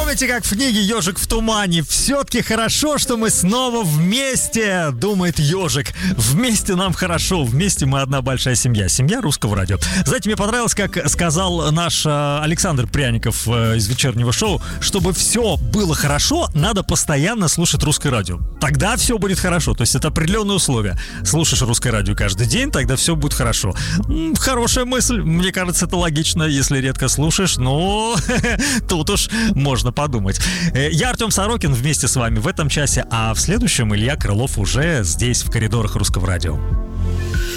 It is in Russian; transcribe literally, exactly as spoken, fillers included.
Помните, как в книге «Ежик в тумане»? Все-таки хорошо, что мы снова вместе, думает ежик. Вместе нам хорошо, вместе мы одна большая семья. Семья Русского радио. Знаете, мне понравилось, как сказал наш э, Александр Пряников э, из вечернего шоу, чтобы все было хорошо, надо постоянно слушать Русское радио. Тогда все будет хорошо. То есть это определенные условия. Слушаешь Русское радио каждый день, тогда все будет хорошо. М-м, хорошая мысль. Мне кажется, это логично, если редко слушаешь. Но тут уж можно подумать. Я Артем Сорокин вместе с вами в этом часе, а в следующем Илья Крылов уже здесь, в коридорах Русского радио.